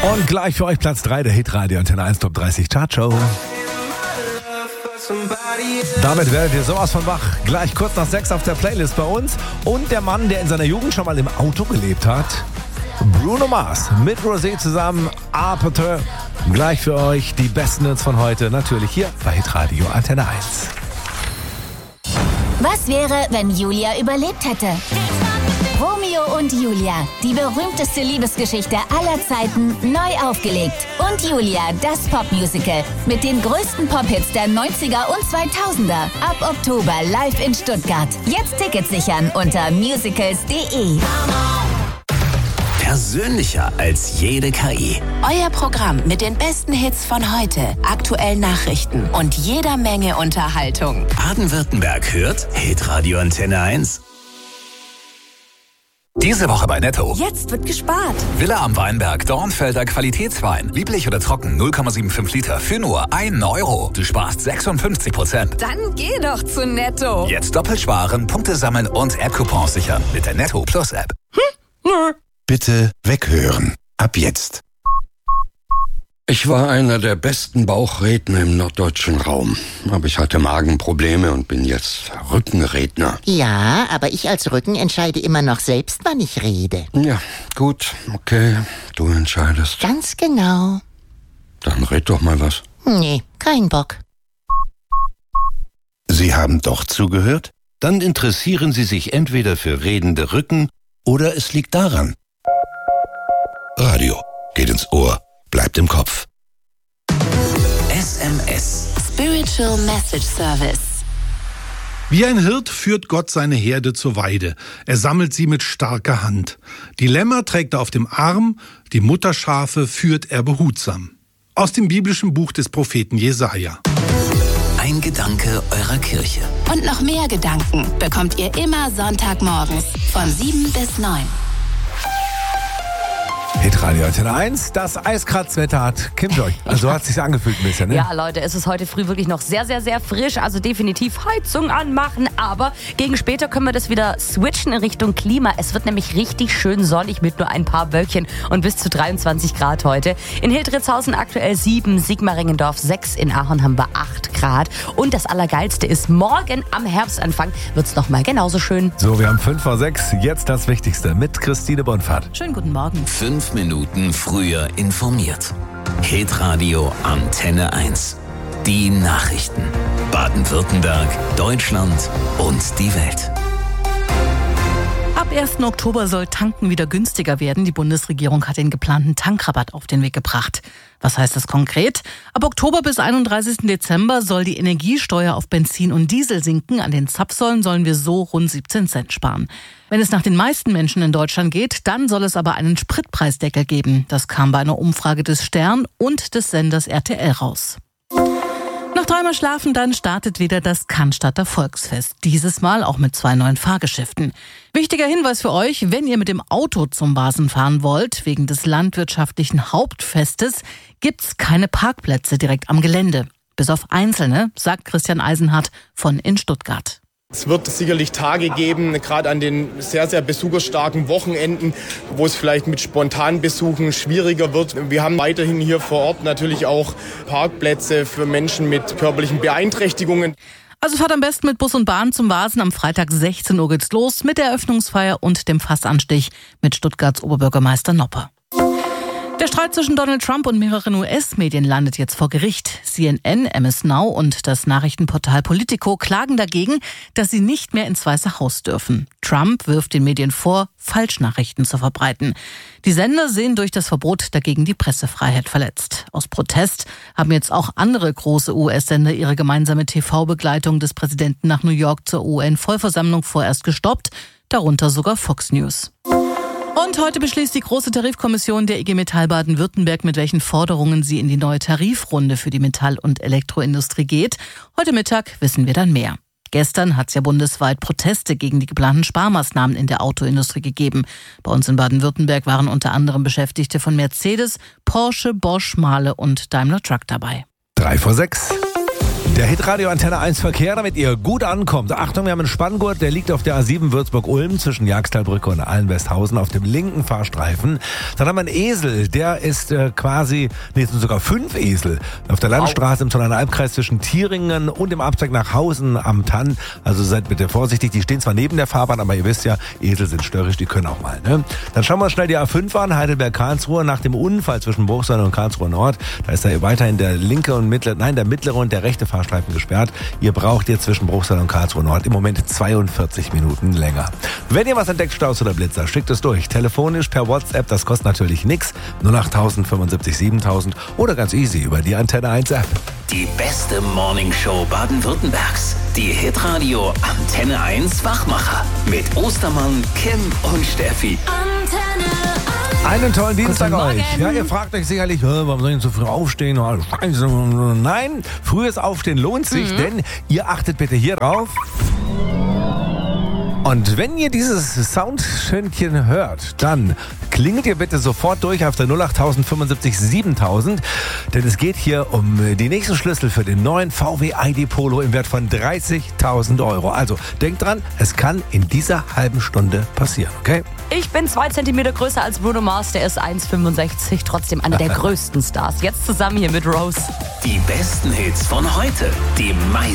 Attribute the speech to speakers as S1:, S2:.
S1: Und gleich für euch Platz 3 der Hitradio Antenne 1 Top 30 Chartshow. Damit werdet ihr sowas von wach. Gleich kurz nach 6 auf der Playlist bei uns. Und der Mann, der in seiner Jugend schon mal im Auto gelebt hat. Bruno Mars mit Rosé zusammen. Aperture. Gleich für euch die besten Hits von heute. Natürlich hier bei Hitradio Antenne 1.
S2: Was wäre, wenn Julia überlebt hätte? Romeo und Julia, die berühmteste Liebesgeschichte aller Zeiten, neu aufgelegt. Und Julia, das Popmusical mit den größten Pop-Hits der 90er und 2000er. Ab Oktober live in Stuttgart. Jetzt Tickets sichern unter musicals.de.
S3: Persönlicher als jede KI.
S4: Euer Programm mit den besten Hits von heute, aktuellen Nachrichten und jeder Menge Unterhaltung.
S3: Baden-Württemberg hört Hitradio Antenne 1. Diese Woche bei Netto.
S4: Jetzt wird gespart.
S3: Villa am Weinberg, Dornfelder Qualitätswein. Lieblich oder trocken, 0,75 Liter für nur 1 Euro. Du sparst 56%.
S4: Dann geh doch zu Netto.
S3: Jetzt doppelt sparen, Punkte sammeln und App-Coupons sichern mit der Netto Plus App.
S5: Bitte weghören. Ab jetzt.
S6: Ich war einer der besten Bauchredner im norddeutschen Raum. Aber ich hatte Magenprobleme und bin jetzt Rückenredner.
S7: Ja, aber ich als Rücken entscheide immer noch selbst, wann ich rede.
S6: Ja, gut, okay, du entscheidest.
S7: Ganz genau.
S6: Dann red doch mal was.
S7: Nee, kein Bock.
S5: Sie haben doch zugehört? Dann interessieren Sie sich entweder für redende Rücken oder es liegt daran. Radio geht ins Ohr, bleibt im Kopf.
S3: SMS.
S4: Spiritual Message Service.
S8: Wie ein Hirt führt Gott seine Herde zur Weide. Er sammelt sie mit starker Hand. Die Lämmer trägt er auf dem Arm, die Mutterschafe führt er behutsam. Aus dem biblischen Buch des Propheten Jesaja.
S3: Ein Gedanke eurer Kirche.
S4: Und noch mehr Gedanken bekommt ihr immer Sonntagmorgens von 7 bis 9.
S1: Hitradio Antenne 1, das Eiskratzwetter hat Kim durch. Also hat es sich angefühlt ein bisschen, ne?
S9: Ja, Leute, es ist heute früh wirklich noch sehr, sehr, sehr frisch. Also definitiv Heizung anmachen. Aber gegen später können wir das wieder switchen in Richtung Klima. Es wird nämlich richtig schön sonnig mit nur ein paar Wölkchen und bis zu 23 Grad heute. In Hildritzhausen aktuell 7, Sigmaringendorf 6, in Aachen haben wir 8 Grad. Und das Allergeilste ist, morgen am Herbstanfang wird es nochmal genauso schön.
S1: So, wir haben 5 vor 6. Jetzt das Wichtigste mit Christine Bonfahrt.
S9: Schönen guten Morgen.
S3: 5 Minuten früher informiert. Hitradio Antenne 1. Die Nachrichten. Baden-Württemberg, Deutschland und die Welt.
S10: Ab 1. Oktober soll Tanken wieder günstiger werden. Die Bundesregierung hat den geplanten Tankrabatt auf den Weg gebracht. Was heißt das konkret? Ab Oktober bis 31. Dezember soll die Energiesteuer auf Benzin und Diesel sinken. An den Zapfsäulen sollen wir so rund 17 Cent sparen. Wenn es nach den meisten Menschen in Deutschland geht, dann soll es aber einen Spritpreisdeckel geben. Das kam bei einer Umfrage des Stern und des Senders RTL raus. Nach dreimal Schlafen dann startet wieder das Cannstatter Volksfest. Dieses Mal auch mit 2 neuen Fahrgeschäften. Wichtiger Hinweis für euch, wenn ihr mit dem Auto zum Vasen fahren wollt, wegen des landwirtschaftlichen Hauptfestes, gibt's keine Parkplätze direkt am Gelände. Bis auf einzelne, sagt Christian Eisenhardt von in Stuttgart.
S11: Es wird sicherlich Tage geben, gerade an den sehr, sehr besucherstarken Wochenenden, wo es vielleicht mit spontanen Besuchen schwieriger wird. Wir haben weiterhin hier vor Ort natürlich auch Parkplätze für Menschen mit körperlichen Beeinträchtigungen.
S10: Also fahrt am besten mit Bus und Bahn zum Vasen. Am Freitag 16 Uhr geht's los mit der Eröffnungsfeier und dem Fassanstich mit Stuttgarts Oberbürgermeister Noppe. Der Streit zwischen Donald Trump und mehreren US-Medien landet jetzt vor Gericht. CNN, MS Now und das Nachrichtenportal Politico klagen dagegen, dass sie nicht mehr ins Weiße Haus dürfen. Trump wirft den Medien vor, Falschnachrichten zu verbreiten. Die Sender sehen durch das Verbot dagegen die Pressefreiheit verletzt. Aus Protest haben jetzt auch andere große US-Sender ihre gemeinsame TV-Begleitung des Präsidenten nach New York zur UN-Vollversammlung vorerst gestoppt, darunter sogar Fox News. Und heute beschließt die Große Tarifkommission der IG Metall Baden-Württemberg, mit welchen Forderungen sie in die neue Tarifrunde für die Metall- und Elektroindustrie geht. Heute Mittag wissen wir dann mehr. Gestern hat es ja bundesweit Proteste gegen die geplanten Sparmaßnahmen in der Autoindustrie gegeben. Bei uns in Baden-Württemberg waren unter anderem Beschäftigte von Mercedes, Porsche, Bosch, Mahle und Daimler Truck dabei.
S1: 3 vor 6. Der Hitradio Antenne 1 Verkehr, damit ihr gut ankommt. Achtung, wir haben einen Spanngurt, der liegt auf der A7 Würzburg-Ulm zwischen Jagsttalbrücke und Allenwesthausen auf dem linken Fahrstreifen. Dann haben wir einen Esel, der ist sind sogar 5 Esel auf der Landstraße im Zollernalbkreis zwischen Thieringen und dem Abzweig nach Hausen am Tann. Also seid bitte vorsichtig, die stehen zwar neben der Fahrbahn, aber ihr wisst ja, Esel sind störrisch, die können auch mal. Ne? Dann schauen wir uns schnell die A5 an, Heidelberg-Karlsruhe, nach dem Unfall zwischen Bruchsal und Karlsruhe Nord. Da ist ja weiterhin der mittlere und der rechte Fahrstreifen gesperrt. Ihr braucht jetzt zwischen Bruchsal und Karlsruhe Nord im Moment 42 Minuten länger. Wenn ihr was entdeckt, Staus oder Blitzer, schickt es durch. Telefonisch per WhatsApp, das kostet natürlich nichts. 08000 75 7000 oder ganz easy über die Antenne 1 App.
S3: Die beste Morningshow Baden-Württembergs. Die Hitradio Antenne 1 Wachmacher. Mit Ostermann, Kim und Steffi.
S2: Antenne 1.
S1: Einen tollen Dienstag euch. Ja, ihr fragt euch sicherlich, warum soll ich so früh aufstehen? Nein, frühes Aufstehen lohnt sich, denn ihr achtet bitte hier drauf. Und wenn ihr dieses Soundschönchen hört, dann klingelt ihr bitte sofort durch auf der 08000 75 7000, denn es geht hier um die nächsten Schlüssel für den neuen VW ID Polo im Wert von 30.000 Euro. Also denkt dran, es kann in dieser halben Stunde passieren, okay?
S9: Ich bin 2 Zentimeter größer als Bruno Mars, der ist 1,65, trotzdem einer der größten Stars. Jetzt zusammen hier mit Rose.
S3: Die besten Hits von heute, die meisten